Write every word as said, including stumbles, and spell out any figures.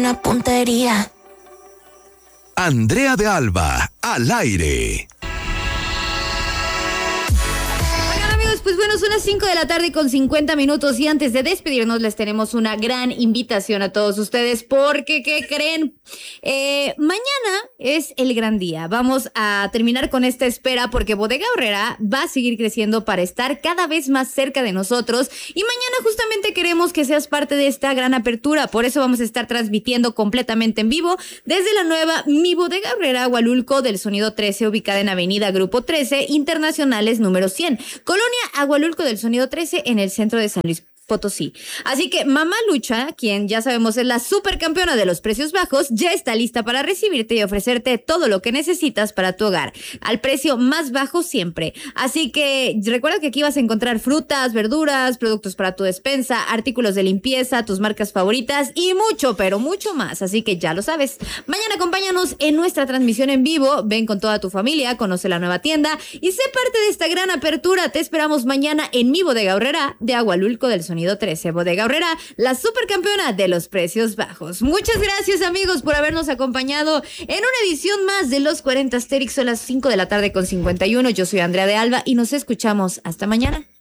una puntería. Andrea de Alba, al aire. Pues bueno, son las cinco de la tarde con cincuenta minutos y antes de despedirnos les tenemos una gran invitación a todos ustedes porque, ¿qué creen? Eh, mañana es el gran día. Vamos a terminar con esta espera porque Bodega Aurrera va a seguir creciendo para estar cada vez más cerca de nosotros y mañana justamente queremos que seas parte de esta gran apertura. Por eso vamos a estar transmitiendo completamente en vivo desde la nueva Mi Bodega Aurrera Agualulco del Sonido trece, ubicada en Avenida Grupo trece, Internacionales número cien, Colonia Agualulco del Sonido trece, en el centro de San Luis Potosí. Así que Mamá Lucha, quien ya sabemos es la supercampeona de los precios bajos, ya está lista para recibirte y ofrecerte todo lo que necesitas para tu hogar, al precio más bajo siempre. Así que recuerda que aquí vas a encontrar frutas, verduras, productos para tu despensa, artículos de limpieza, tus marcas favoritas y mucho, pero mucho más. Así que ya lo sabes. Mañana acompáñanos en nuestra transmisión en vivo. Ven con toda tu familia, conoce la nueva tienda y sé parte de esta gran apertura. Te esperamos mañana en Mi Bodega Aurrera de Agualulco del Sonido trece. Bodega Aurrera, la supercampeona de los precios bajos. Muchas gracias, amigos, por habernos acompañado en una edición más de Los cuarenta Asterix. Son las cinco de la tarde con cincuenta y uno. Yo soy Andrea de Alba y nos escuchamos hasta mañana.